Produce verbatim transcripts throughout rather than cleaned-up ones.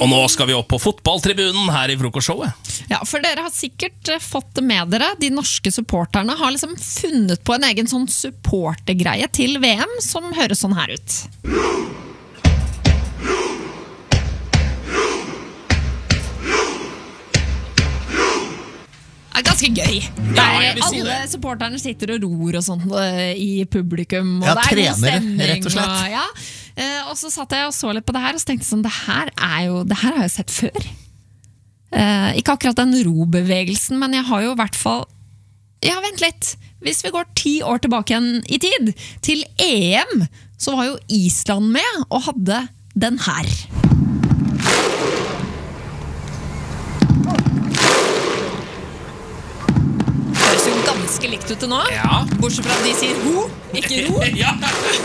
Og nå skal vi opp på fotballtribunen her i frokostshowet. Ja, for dere har sikkert fått det med dere. De norske supporterne har liksom funnet på en egen sånn supportergreie til V M som høres sånn her ut. Det er ganske gøy. Der Ja, alle si supporterne sitter og ror og sånt i publikum. Og Ja, det er god trenere, stemning, rett og slett. Og, ja. eh, og så satt jeg og så litt på det her og så tenkte jeg sånn, det her, er jo, det her har jeg sett før. Eh, ikke akkurat den robevegelsen, men jeg har jo i hvert fall... Ja, vent litt. Hvis vi går ti år tilbake igjen i tid, til E M, så var jo Island med og hadde den her. Høres jo ganske likt ut til nå. Ja. Bortsett fra at de sier ho, ikke ro. Ja.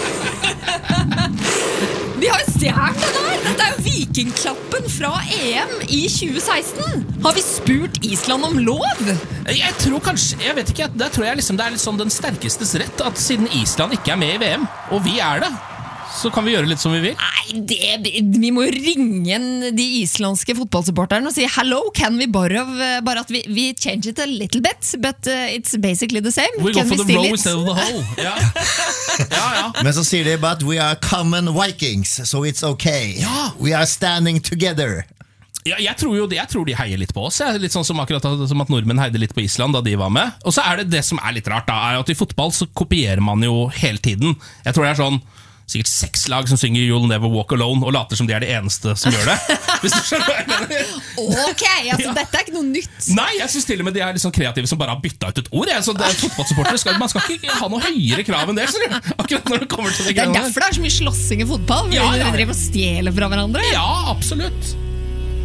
Vi har jo stjert det der. Det er jo vikingklappen fra E M i tjue seksten. Har vi spurt Island om lov? Jeg tror kanskje, jeg vet ikke, der tror jeg liksom det er litt sånn den sterkestes rett, at siden Island ikke er med i V M, og vi er det, så kan vi gjøre litt som vi vil. Nei, det, vi må ringe en- de islandske fotballsupporterne og si hello, can we borrow, bare at vi, vi change it a little bit, but uh, it's basically the same. We go Can for we the steal row it? instead of the hole. Ja, ja, ja. Men så sier de, but we are common Vikings, so it's okay. Ja. We are standing together. Ja, jeg tror jo det, jeg tror de heier litt på oss. Jeg. Litt sånn som akkurat som at nordmenn heide litt på Island da de var med. Og så er det det som er litt rart, da, er at i fotball så kopierer man jo hele tiden. Jeg tror det er sånn sikkert seks lag som synger You'll Never Walk Alone og later som de er de eneste som gjør det. Hvis du skjønner hva jeg mener. Ok, altså dette er ikke noe nytt. Nei, jeg synes til og med de er litt sånn kreative som bare har byttet ut et ord. Jeg. Så det er fotballsupportere, skal, man skal ikke ha noe høyere krav enn det. Så akkurat når det kommer til det Det er greiene der. derfor det er så mye slåssing i fotball. Fordi Ja, ja, ja. dere driver og stjeler fra hverandre. Ja, absolutt.